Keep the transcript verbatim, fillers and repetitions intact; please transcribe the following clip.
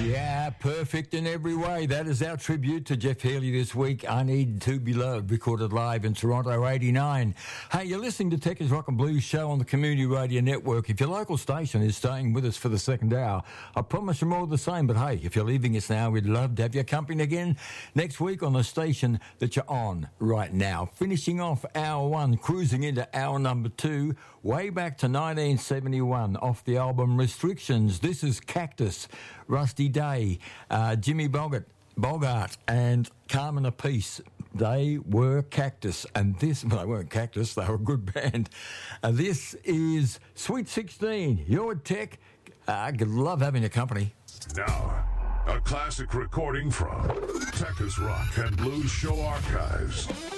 Yeah, perfect in every way. That is our tribute to Jeff Healey this week. I Need to Be Loved, recorded live in Toronto, eighty-nine. Hey, you're listening to Tech's Rock and Blues show on the Community Radio Network. If your local station is staying with us for the second hour, I promise you more of the same. But hey, if you're leaving us now, we'd love to have your company again next week on the station that you're on right now. Finishing off hour one, cruising into hour number two, way back to nineteen seventy-one, off the album Restrictions. This is Cactus, Rusty Day, uh, Jimmy Bogart, Bogart, and Carmen Apiece. They were Cactus, and this, well, they weren't Cactus, they were a good band. Uh, this is Sweet sixteen. You're Tech. I uh, love having your company. Now, a classic recording from Tech's Rock and Blues Show Archives.